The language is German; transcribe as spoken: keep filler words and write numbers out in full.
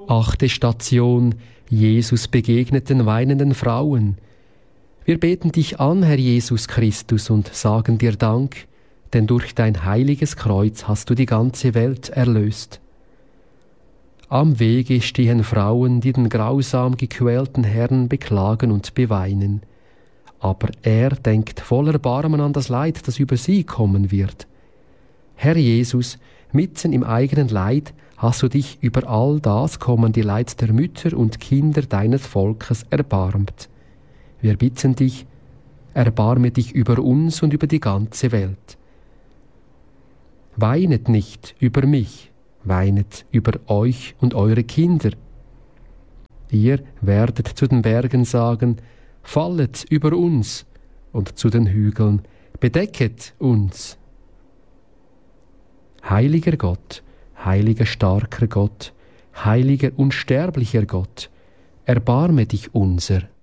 Achte Station: Jesus begegnet den weinenden Frauen. Wir beten dich an, Herr Jesus Christus, und sagen dir Dank, denn durch dein heiliges Kreuz hast du die ganze Welt erlöst. Am Wege stehen Frauen, die den grausam gequälten Herrn beklagen und beweinen. Aber er denkt voller Erbarmen an das Leid, das über sie kommen wird. Herr Jesus, mitten im eigenen Leid hast du dich über all das kommende Leid der Mütter und Kinder deines Volkes erbarmt. Wir bitten dich, erbarme dich über uns und über die ganze Welt. Weinet nicht über mich, weinet über euch und eure Kinder. Ihr werdet zu den Bergen sagen, fallet über uns, und zu den Hügeln, bedecket uns. Heiliger Gott, heiliger starker Gott, heiliger unsterblicher Gott, erbarme dich unser.